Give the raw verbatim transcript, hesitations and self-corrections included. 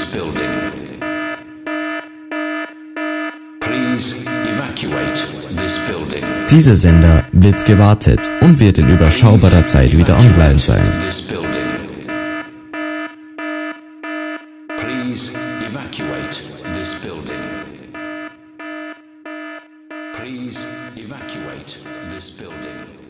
this building. Please evacuate this building. Dieser Sender wird gewartet und wird in überschaubarer Zeit wieder online sein. Please evacuate this building. Please evacuate this building.